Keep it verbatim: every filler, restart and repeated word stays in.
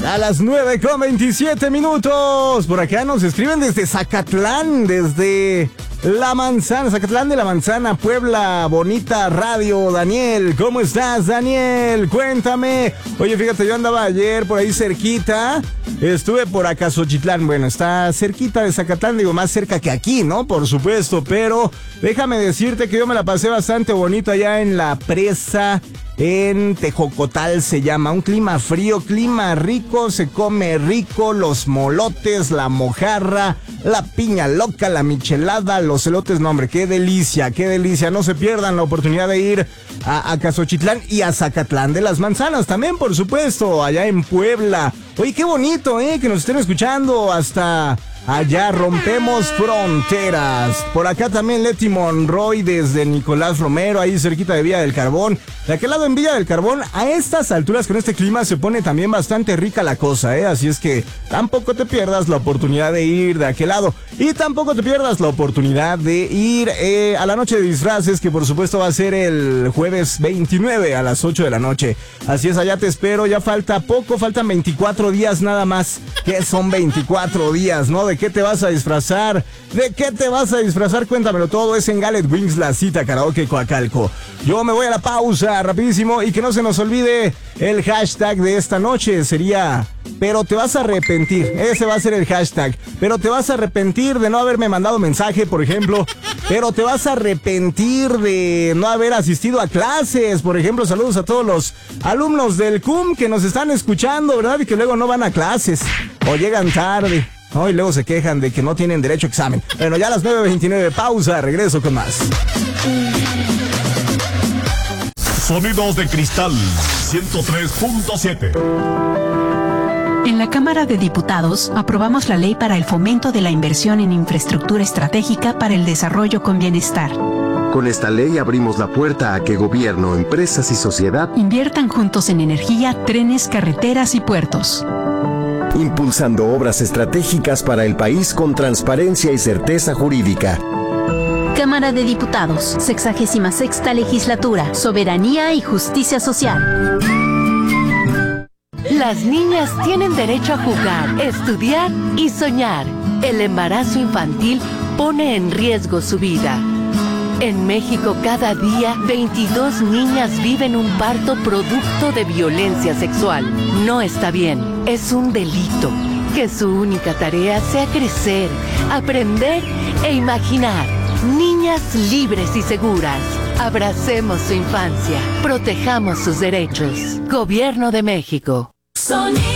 A las nueve con veintisiete minutos. Por acá nos escriben desde Zacatlán, desde La Manzana, Zacatlán de La Manzana, Puebla, bonita radio. Daniel, ¿cómo estás, Daniel? Cuéntame. Oye, fíjate, yo andaba ayer por ahí cerquita. Estuve por Acasochitlán. Bueno, está cerquita de Zacatlán, digo, más cerca que aquí, ¿no? Por supuesto, pero déjame decirte que yo me la pasé bastante bonito allá en la presa. En Tejocotal se llama, un clima frío, clima rico, se come rico, los molotes, la mojarra, la piña loca, la michelada, los elotes, no hombre, qué delicia, qué delicia, no se pierdan la oportunidad de ir a Acasochitlán y a Zacatlán de las Manzanas también, por supuesto, allá en Puebla. Oye, qué bonito, eh, que nos estén escuchando hasta allá, rompemos fronteras. Por acá también Leti Monroy desde Nicolás Romero, ahí cerquita de Villa del Carbón. De aquel lado en Villa del Carbón, a estas alturas con este clima se pone también bastante rica la cosa, ¿eh? Así es que tampoco te pierdas la oportunidad de ir de aquel lado. Y tampoco te pierdas la oportunidad de ir eh, a la noche de disfraces, que por supuesto va a ser el jueves veintinueve a las ocho de la noche. Así es, allá te espero, ya falta poco, faltan veinticuatro días nada más. ¿Qué son veinticuatro días, no? ¿De qué te vas a disfrazar? ¿De qué te vas a disfrazar? Cuéntamelo todo, es en Gallet Wings, la cita karaoke Coacalco. Yo me voy a la pausa, rapidísimo, y que no se nos olvide el hashtag de esta noche, sería, pero te vas a arrepentir, ese va a ser el hashtag, pero te vas a arrepentir de no haberme mandado mensaje, por ejemplo, pero te vas a arrepentir de no haber asistido a clases, por ejemplo, saludos a todos los alumnos del C U M que nos están escuchando, ¿verdad? Y que luego no van a clases, o llegan tarde. Oh, y luego se quejan de que no tienen derecho a examen. Bueno, ya a las nueve veintinueve, pausa, regreso con más. Sonidos de Cristal ciento tres punto siete. En la Cámara de Diputados aprobamos la ley para el fomento de la inversión en infraestructura estratégica para el desarrollo con bienestar. Con esta ley abrimos la puerta a que gobierno, empresas y sociedad inviertan juntos en energía, trenes, carreteras y puertos, impulsando obras estratégicas para el país con transparencia y certeza jurídica. Cámara de Diputados, sexagésima sexta legislatura, soberanía y justicia social. Las niñas tienen derecho a jugar, estudiar y soñar. El embarazo infantil pone en riesgo su vida. En México, cada día, veintidós niñas viven un parto producto de violencia sexual. No está bien, es un delito. Que su única tarea sea crecer, aprender e imaginar. Niñas libres y seguras. Abracemos su infancia. Protejamos sus derechos. Gobierno de México.